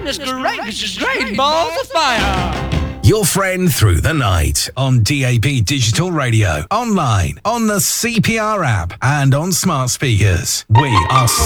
This is great. Balls of fire. Your friend through the night on DAB Digital Radio, online, on the CPR app, and on smart speakers. We are